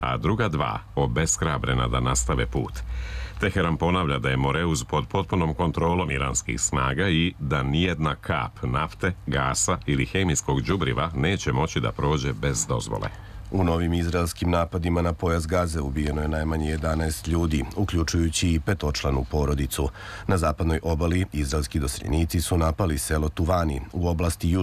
a druga 2 obeshrabrena da nastave put. Teheran ponavlja da je Moreuz pod potpunom kontrolom iranskih snaga i da nijedna kap nafte, gasa ili hemijskog đubriva neće moći da prođe bez dozvole. U novim izraelskim napadima na pojas Gaze ubijeno je najmanje 11 ljudi, uključujući i 5-članu porodicu. Na zapadnoj obali izraelski dostrjenici su napali selo Tuvani u oblasti